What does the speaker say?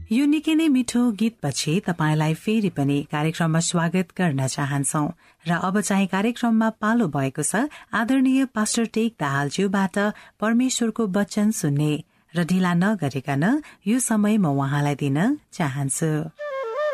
यो निकै नै मिठो गीतपछि तपाईलाई फेरि पनि कार्यक्रममा स्वागत गर्न चाहन्छौ र अब चाहिँ कार्यक्रममा पालो भएको छ आदरणीय पास्टर टेक दाहालज्यूबाट परमेश्वरको वचन सुन्ने र ढिला नगरिकन यो समय म उहाँलाई दिन चाहन्छु।